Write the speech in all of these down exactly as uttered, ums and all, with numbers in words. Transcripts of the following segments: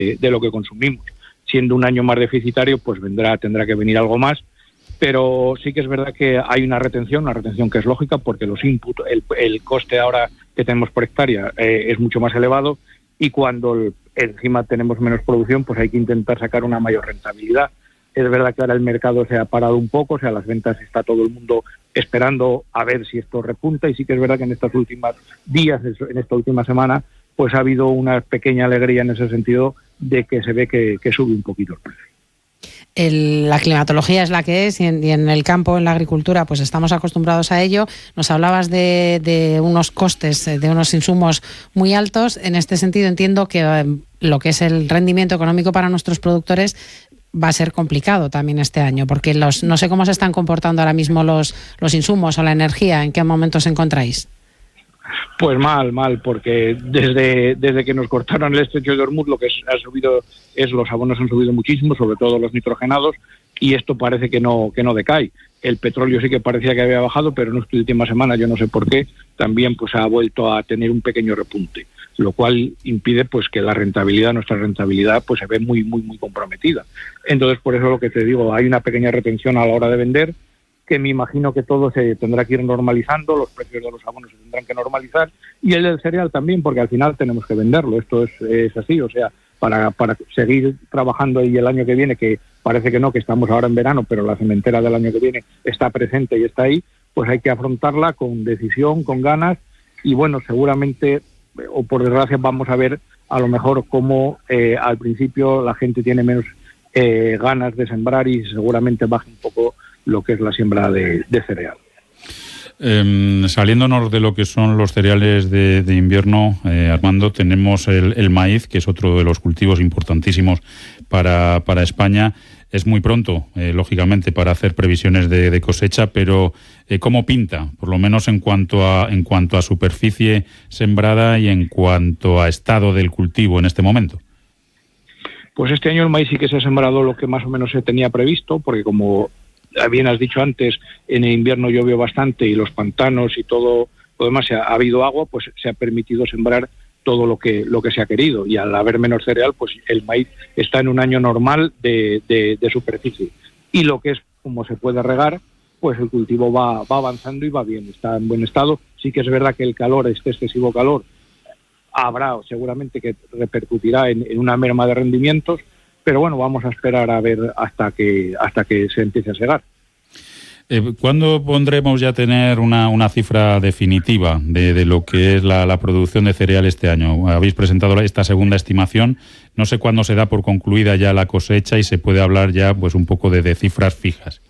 de, de lo que consumimos. Siendo un año más deficitario, pues vendrá, tendrá que venir algo más, pero sí que es verdad que hay una retención, una retención que es lógica, porque los inputs, el, el coste ahora que tenemos por hectárea eh, es mucho más elevado, y cuando el, encima tenemos menos producción, pues hay que intentar sacar una mayor rentabilidad. Es verdad que ahora el mercado se ha parado un poco, o sea, las ventas está todo el mundo esperando a ver si esto repunta, y sí que es verdad que en estos últimos días, en esta última semana, pues ha habido una pequeña alegría en ese sentido de que se ve que, que sube un poquito el precio. El, la climatología es la que es y en, y en el campo, en la agricultura, pues estamos acostumbrados a ello. Nos hablabas de, de unos costes, de unos insumos muy altos. En este sentido entiendo que eh, lo que es el rendimiento económico para nuestros productores va a ser complicado también este año, porque los no sé cómo se están comportando ahora mismo los, los insumos o la energía. ¿En qué momento os encontráis? Pues mal, mal, porque desde desde que nos cortaron el estrecho de Hormuz, lo que ha subido es los abonos han subido muchísimo, sobre todo los nitrogenados, y esto parece que no que no decae. El petróleo sí que parecía que había bajado, pero en esta última semana, yo no sé por qué, también pues ha vuelto a tener un pequeño repunte, lo cual impide pues que la rentabilidad, nuestra rentabilidad, pues se ve muy, muy, muy comprometida. Entonces, por eso lo que te digo, hay una pequeña retención a la hora de vender, que me imagino que todo se tendrá que ir normalizando, los precios de los abonos se tendrán que normalizar, y el del cereal también, porque al final tenemos que venderlo, esto es, es así, o sea, para, para seguir trabajando ahí el año que viene, que parece que no, que estamos ahora en verano, pero la sementera del año que viene está presente y está ahí, pues hay que afrontarla con decisión, con ganas, y bueno, seguramente, o por desgracia, vamos a ver a lo mejor cómo eh, al principio la gente tiene menos eh, ganas de sembrar y seguramente baje un poco lo que es la siembra de, de cereal. Eh, saliéndonos de lo que son los cereales de, de invierno, eh, Armando, tenemos el, el maíz, que es otro de los cultivos importantísimos para, para España. Es muy pronto, eh, lógicamente, para hacer previsiones de, de cosecha, pero eh, ¿cómo pinta? Por lo menos en cuanto a, en cuanto a superficie sembrada y en cuanto a estado del cultivo en este momento. Pues este año el maíz sí que se ha sembrado lo que más o menos se tenía previsto, porque como bien has dicho antes, en el invierno llovió bastante y los pantanos y todo lo demás, ha, ha habido agua, pues se ha permitido sembrar todo lo que lo que se ha querido, y al haber menos cereal, pues el maíz está en un año normal de, de, de superficie, y lo que es como se puede regar, pues el cultivo va, va avanzando y va bien, está en buen estado. Sí que es verdad que el calor, este excesivo calor, habrá seguramente que repercutirá en, en una merma de rendimientos, pero bueno, vamos a esperar a ver hasta que hasta que se empiece a segar. Eh, ¿Cuándo pondremos ya tener una, una cifra definitiva de, de lo que es la, la producción de cereal este año? Habéis presentado esta segunda estimación. No sé cuándo se da por concluida ya la cosecha y se puede hablar ya pues un poco de, de cifras fijas.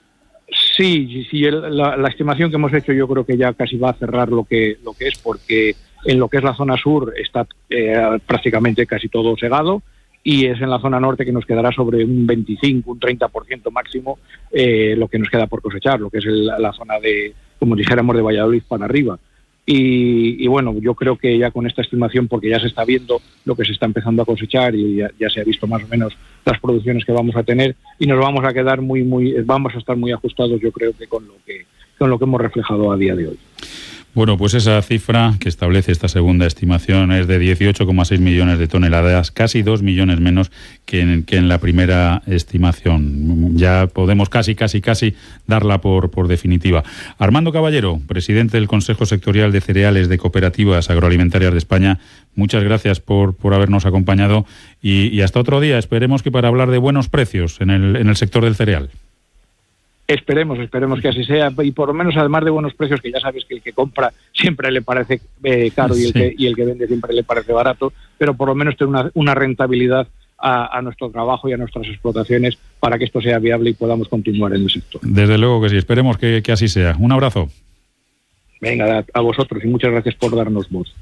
Sí, sí, el, la, la estimación que hemos hecho yo creo que ya casi va a cerrar lo que lo que es, porque en lo que es la zona sur está eh, prácticamente casi todo segado, y es en la zona norte que nos quedará sobre un veinticinco, un treinta por ciento máximo eh, lo que nos queda por cosechar, lo que es el, la zona de, como dijéramos, de Valladolid para arriba. Y, y bueno, yo creo que ya con esta estimación, porque ya se está viendo lo que se está empezando a cosechar y ya, ya se ha visto más o menos las producciones que vamos a tener, y nos vamos a quedar muy, muy, vamos a estar muy ajustados, yo creo que con lo que, con lo que hemos reflejado a día de hoy. Bueno, pues esa cifra que establece esta segunda estimación es de dieciocho coma seis millones de toneladas, casi dos millones menos que en, que en la primera estimación. Ya podemos casi, casi, casi darla por, por definitiva. Armando Caballero, presidente del Consejo Sectorial de Cereales de Cooperativas Agroalimentarias de España, muchas gracias por, por habernos acompañado y, y hasta otro día. Esperemos que para hablar de buenos precios en el, en el sector del cereal. Esperemos, esperemos que así sea, y por lo menos además de buenos precios, que ya sabes que el que compra siempre le parece eh, caro y el, sí. que, y el que vende siempre le parece barato, pero por lo menos tener una, una rentabilidad a, a nuestro trabajo y a nuestras explotaciones para que esto sea viable y podamos continuar en el sector. Desde luego que sí, esperemos que, que así sea. Un abrazo. Venga, a, a vosotros y muchas gracias por darnos voz.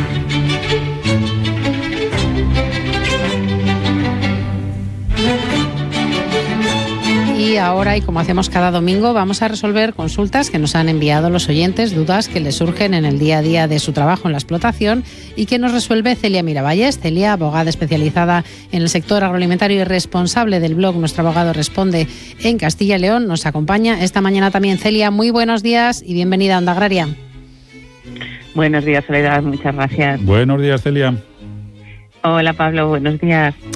Y ahora, y como hacemos cada domingo, vamos a resolver consultas que nos han enviado los oyentes, dudas que les surgen en el día a día de su trabajo en la explotación y que nos resuelve Celia Miravalles. Celia, abogada especializada en el sector agroalimentario y responsable del blog Nuestro Abogado Responde en Castilla y León, nos acompaña esta mañana también. Celia, muy buenos días y bienvenida a Onda Agraria. Buenos días, Soledad, muchas gracias. Buenos días, Celia. Hola Pablo, buenos días.